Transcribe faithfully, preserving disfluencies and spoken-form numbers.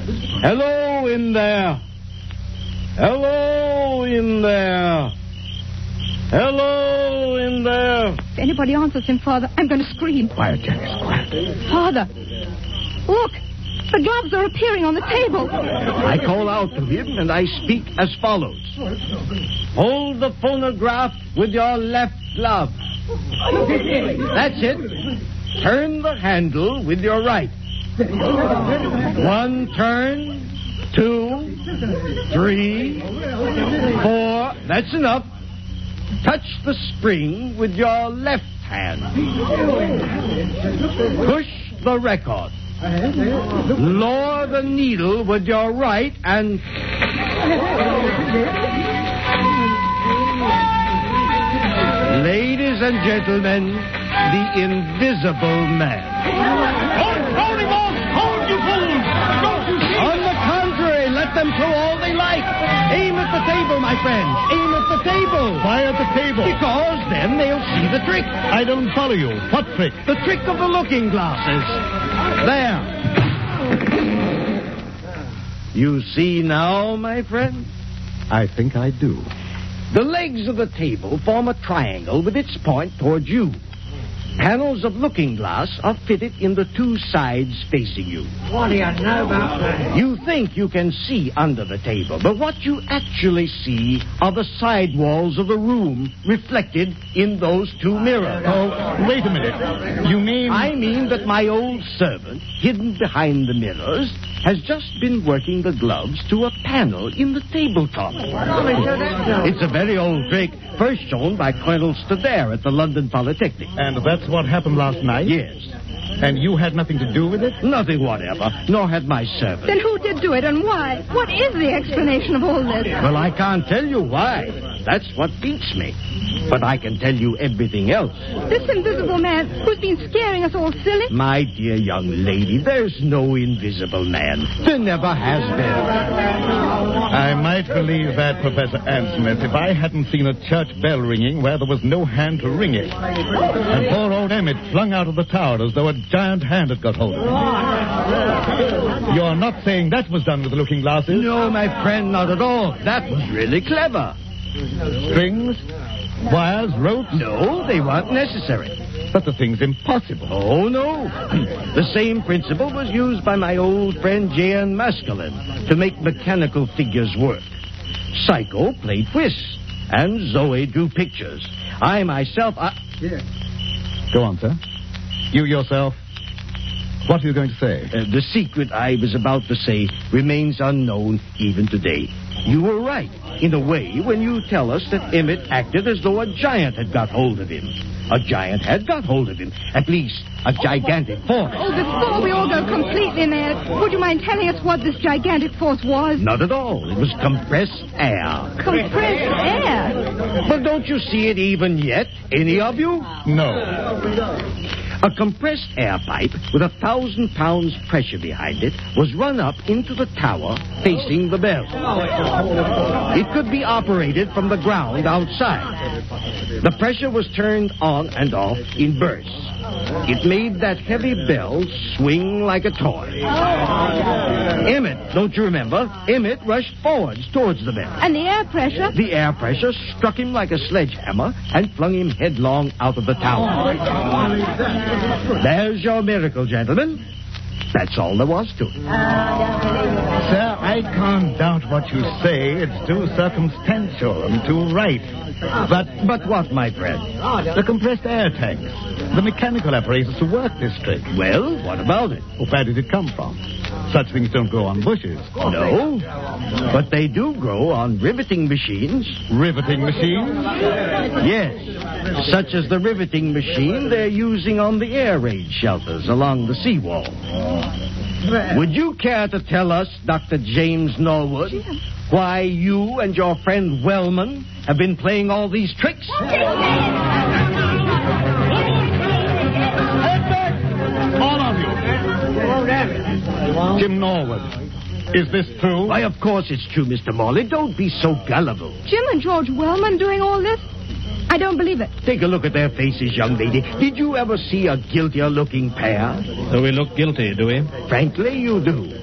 Hello in there. Hello in there. Hello in there. If anybody answers him, Father, I'm going to scream. Quiet, Janice, quiet. Father, look. The gloves are appearing on the table. I call out to him, and I speak as follows. Hold the phonograph with your left glove. That's it. Turn the handle with your right. One turn, two, three, four. That's enough. Touch the spring with your left hand. Push the record. Lower the needle with your right and... Ladies and gentlemen, the Invisible Man. Hold, hold him on! Hold, you fools! Don't you see? On the contrary, let them throw all they like. Aim at the table, my friends. Aim at the table. Why at the table? Because then they'll see the trick. I don't follow you. What trick? The trick of the looking glasses. There. You see now, my friend? I think I do. The legs of the table form a triangle with its point toward you. Panels of looking glass are fitted in the two sides facing you. What do you know about that? You think you can see under the table, but what you actually see are the side walls of the room reflected in those two mirrors. Oh, wait a minute. You mean... I mean that my old servant, hidden behind the mirrors, has just been working the gloves to a panel in the tabletop. It's a very old trick, first shown by Colonel Stadair at the London Polytechnic. And that's what happened last night? Yes. And you had nothing to do with it? Nothing whatever, nor had my servant. Then who did do it and why? What is the explanation of all this? Well, I can't tell you why. That's what beats me. But I can tell you everything else. This invisible man who's been scaring us all silly? My dear young lady, there's no invisible man. There never has been. I might believe that, Professor Ansmith, if I hadn't seen a church bell ringing where there was no hand to ring it. And poor old Emmett flung out of the tower as though a giant hand had got hold of him. You're not saying that was done with the looking glasses? No, my friend, not at all. That was really clever. Strings? Wires? Ropes? No, they weren't necessary. But the thing's impossible. Oh, no. The same principle was used by my old friend J N Maskelyne to make mechanical figures work. Psycho played whist, and Zoe drew pictures. I myself... I... Yeah. Go on, sir. You yourself. What are you going to say? Uh, the secret I was about to say remains unknown even today. You were right, in a way, when you tell us that Emmett acted as though a giant had got hold of him. A giant had got hold of him. At least, a gigantic force. Oh, before we all go completely mad, would you mind telling us what this gigantic force was? Not at all. It was compressed air. Compressed air? But don't you see it even yet? Any of you? No. A compressed air pipe with a thousand pounds pressure behind it was run up into the tower facing the bell. It could be operated from the ground outside. The pressure was turned on and off in bursts. It made that heavy bell swing like a toy. Emmett, don't you remember? Emmett rushed forwards towards the bell. And the air pressure? The air pressure struck him like a sledgehammer and flung him headlong out of the tower. There's your miracle, gentlemen. That's all there was to it. Sir, I can't doubt what you say. It's too circumstantial and too right. But but what, my friend? The compressed air tanks. The mechanical apparatus to work this trick. Well, what about it? Well, where did it come from? Such things don't grow on bushes. No, but they do grow on riveting machines. Riveting machines? Yes, such as the riveting machine they're using on the air raid shelters along the seawall. Would you care to tell us, Doctor James Norwood, why you and your friend Wellman have been playing all these tricks? All of you. Jim Norwood, is this true? Why, of course it's true, Mister Morley. Don't be so gullible. Jim and George Wellman doing all this? I don't believe it. Take a look at their faces, young lady. Did you ever see a guiltier-looking pair? So we look guilty, do we? Frankly, you do.